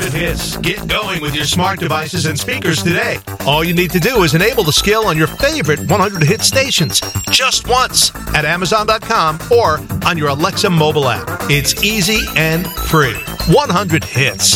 100 hits. Get going with your smart devices and speakers today. All you need to do is enable the skill on your favorite 100 hit stations just once at Amazon.com or on your Alexa mobile app. It's easy and free. 100 hits.